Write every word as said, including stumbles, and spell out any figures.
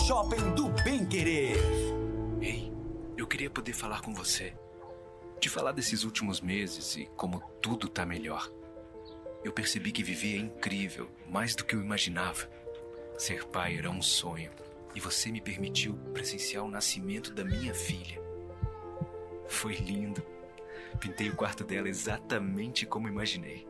Shopping do Bem Querer. Ei, eu queria poder falar com você. Te falar desses últimos meses e como tudo tá melhor. Eu percebi que viver é incrível, mais do que eu imaginava. Ser pai era um sonho e você me permitiu presenciar o nascimento da minha filha. Foi lindo. Pintei o quarto dela exatamente como imaginei.